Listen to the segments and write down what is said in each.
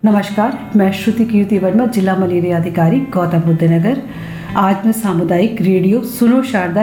नमस्कार, मैं श्रुति कीर्ति वर्मा, जिला मलेरिया अधिकारी, गौतम बुद्ध नगर। आज मैं सामुदायिक रेडियो सुनो शारदा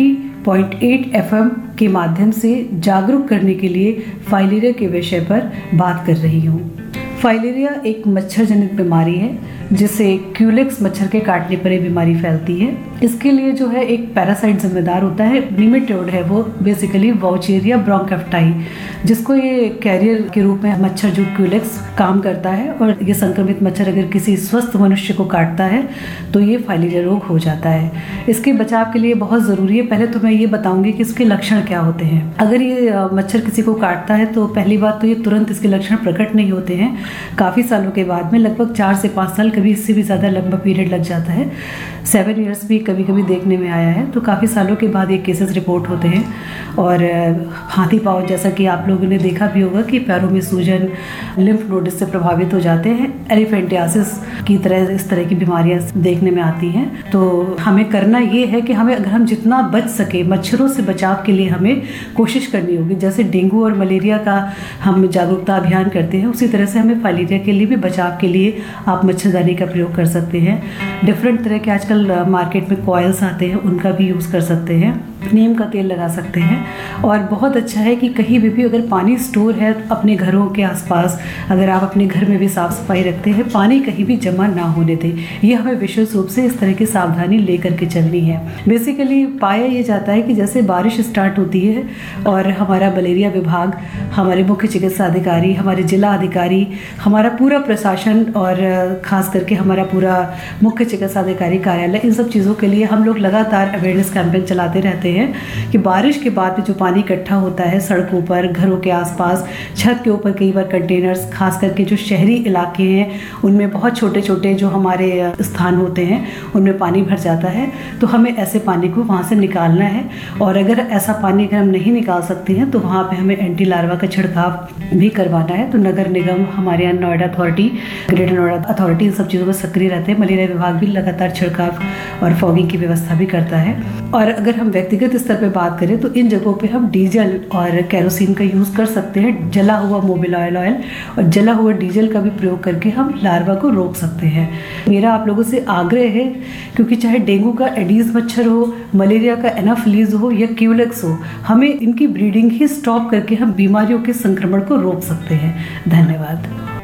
90.8 FM के माध्यम से जागरूक करने के लिए फाइलेरिया के विषय पर बात कर रही हूँ। फाइलेरिया एक मच्छर जनित बीमारी है जिसे क्यूलेक्स मच्छर के काटने पर ये बीमारी फैलती है। इसके लिए जो है एक पैरासाइट जिम्मेदार होता है, निमेटोड है वो, बेसिकली वाउचेरिया ब्रोंकाइफाई, जिसको ये कैरियर के रूप में मच्छर जो क्यूलेक्स काम करता है। और ये संक्रमित मच्छर अगर किसी स्वस्थ मनुष्य को काटता है तो ये फाइलेरिया रोग हो जाता है। इसके बचाव के लिए बहुत ज़रूरी है, पहले तो मैं ये बताऊंगी कि इसके लक्षण क्या होते हैं। अगर ये मच्छर किसी को काटता है तो पहली बात तो ये तुरंत इसके लक्षण प्रकट नहीं होते हैं। काफ़ी सालों के बाद में, लगभग 4 से 5 साल, कभी इससे भी ज़्यादा लंबा पीरियड लग जाता है, 7 ईयर्स भी कभी कभी देखने में आया है। तो काफ़ी सालों के बाद ये केसेस रिपोर्ट होते हैं। और हाथी पाँव, जैसा कि आप लोगों ने देखा भी होगा कि पैरों में सूजन, लिम्फ नोड से प्रभावित हो जाते हैं। एलिफेंटियासिस की तरह इस तरह की बीमारियां देखने में आती हैं। तो हमें करना ये है कि अगर हम जितना बच सके मच्छरों से बचाव के लिए हमें कोशिश करनी होगी। जैसे डेंगू और मलेरिया का हम जागरूकता अभियान करते हैं, उसी तरह से हमें फाइलेरिया के लिए भी बचाव के लिए आप मच्छरदानी का प्रयोग कर सकते हैं। डिफरेंट तरह के आजकल मार्केट में कॉइल्स आते हैं, उनका भी यूज़ कर सकते हैं। नीम का तेल लगा सकते हैं। और बहुत अच्छा है कि कहीं भी अगर पानी स्टोर है अपने घरों के आसपास, अगर आप अपने घर में भी साफ सफाई रखते हैं, पानी कहीं भी जमा ना होने दें। ये हमें विशेष रूप से इस तरह की सावधानी लेकर के चलनी है। बेसिकली पाया ये जाता है कि जैसे बारिश स्टार्ट होती है और हमारा मलेरिया विभाग, हमारे मुख्य चिकित्सा अधिकारी, हमारे जिला अधिकारी, हमारा पूरा प्रशासन और ख़ास करके हमारा पूरा मुख्य चिकित्सा अधिकारी कार्यालय, इन सब चीज़ों के लिए हम लोग लगातार अवेयरनेस कैंपेन चलाते रहते हैं कि बारिश के बाद में जो पानी इकट्ठा होता है सड़कों पर, घरों के आसपास, छत के ऊपर, कई बार कंटेनर्स, खास करके जो शहरी इलाके हैं उनमें बहुत छोटे छोटे जो हमारे स्थान होते हैं उनमें पानी भर जाता है। तो हमें ऐसे पानी को वहाँ से निकालना है। और अगर ऐसा पानी अगर हम नहीं निकाल सकते हैं तो वहाँ पे हमें एंटी लार्वा का छिड़काव भी करवाना है। तो नगर निगम, हमारे यहाँ Noida authority, greater Noida authority in सब चीज़ों में सक्रिय रहते हैं। मलेरिया विभाग भी लगातार छिड़काव और फॉगिंग की व्यवस्था भी करता है। और अगर हम व्यक्तिगत स्तर पे बात करें तो इन जगहों पे हम डीजल और केरोसिन का यूज़ कर सकते हैं। जला हुआ मोबिल ऑयल और जला हुआ डीजल का भी प्रयोग करके हम लार्वा को रोक सकते हैं। मेरा आप लोगों से आग्रह है, क्योंकि चाहे डेंगू का एडीज मच्छर हो, मलेरिया का एनाफिलीज हो या क्यूलेक्स हो, हमें इनकी ब्रीडिंग ही स्टॉप करके हम बीमारियों के संक्रमण को रोक सकते हैं। धन्यवाद।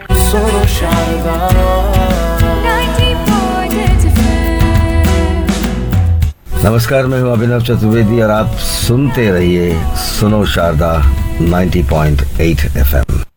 नमस्कार, मैं हूं अभिनव चतुर्वेदी और आप सुनते रहिए सुनो शारदा 90.8 FM।